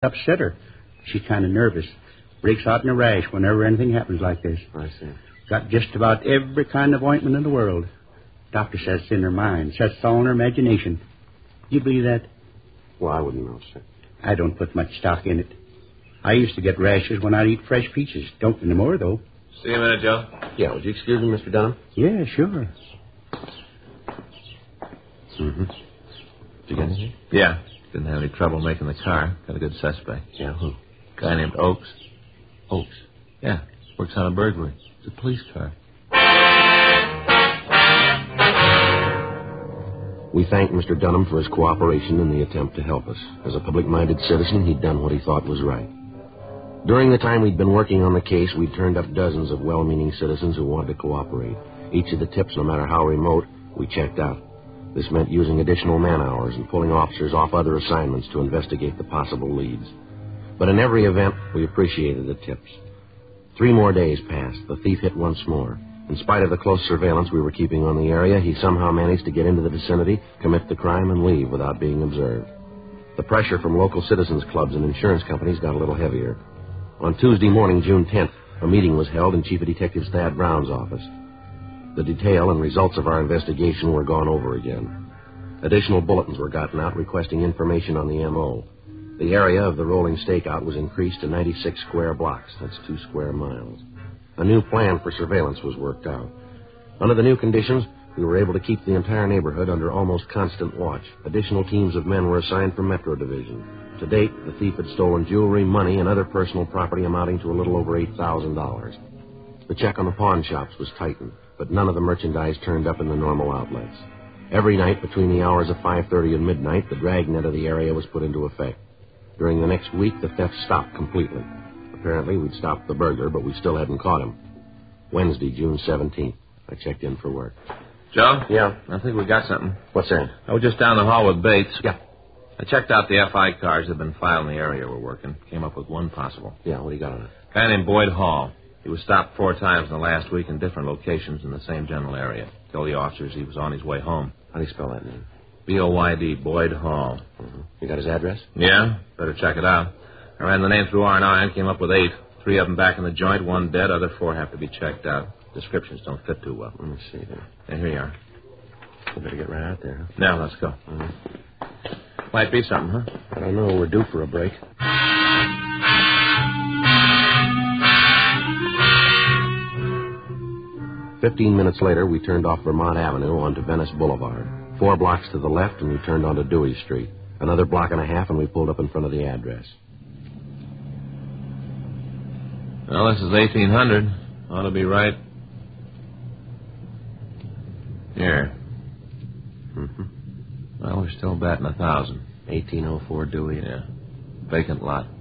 upset her. She's kind of nervous. Breaks out in a rash whenever anything happens like this. I see. Got just about every kind of ointment in the world. Doctor says it's in her mind. Says it's all in her imagination. Do you believe that? Well, I wouldn't know, sir. I don't put much stock in it. I used to get rashes when I'd eat fresh peaches. Don't anymore, though. See you in a minute, Joe. Yeah, would you excuse me, Mr. Dunham? Yeah, sure. Mm-hmm. Did you get anything? Yeah. Didn't have any trouble making the car. Got a good suspect. Yeah, who? Guy named Oakes. Oakes? Yeah. Works on a burglary. It's a police car. We thanked Mr. Dunham for his cooperation in the attempt to help us. As a public-minded citizen, he'd done what he thought was right. During the time we'd been working on the case, we'd turned up dozens of well-meaning citizens who wanted to cooperate. Each of the tips, no matter how remote, we checked out. This meant using additional man-hours and pulling officers off other assignments to investigate the possible leads. But in every event, we appreciated the tips. 3 more days passed. The thief hit once more. In spite of the close surveillance we were keeping on the area, he somehow managed to get into the vicinity, commit the crime, and leave without being observed. The pressure from local citizens' clubs and insurance companies got a little heavier. On Tuesday morning, June 10th, a meeting was held in Chief of Detectives Thad Brown's office. The detail and results of our investigation were gone over again. Additional bulletins were gotten out requesting information on the M.O. The area of the rolling stakeout was increased to 96 square blocks. That's 2 square miles. A new plan for surveillance was worked out. Under the new conditions, we were able to keep the entire neighborhood under almost constant watch. Additional teams of men were assigned from Metro Division. To date, the thief had stolen jewelry, money, and other personal property amounting to a little over $8,000. The check on the pawn shops was tightened, but none of the merchandise turned up in the normal outlets. Every night between the hours of 5:30 and midnight, the dragnet of the area was put into effect. During the next week, the theft stopped completely. Apparently, we'd stopped the burglar, but we still hadn't caught him. Wednesday, June 17th. I checked in for work. Joe? Yeah? I think we got something. What's that? I was just down the hall with Bates. Yeah. I checked out the FI cars that have been filed in the area we're working. Came up with one possible. Yeah, what do you got on it? A guy named Boyd Hall. He was stopped 4 times in the last week in different locations in the same general area. Told the officers he was on his way home. How do you spell that name? B-O-Y-D, Boyd Hall. Mm-hmm. You got his address? Yeah? Better check it out. I ran the name through R&I and came up with 8. 3 of them back in the joint, 1 dead, other 4 have to be checked out. Descriptions don't fit too well. Let me see there. Yeah, here you are. We better get right out there, huh? Now, let's go. Might be something, huh? I don't know. We're due for a break. "15 minutes later, we turned off Vermont Avenue onto Venice Boulevard. 4 blocks to the left, and we turned onto Dewey Street. Another block and a half, and we pulled up in front of the address. Well, this is 1800. Ought to be right here. Mm-hmm. Well, we're still batting 1,000. 1804 Dewey. Yeah. Vacant lot.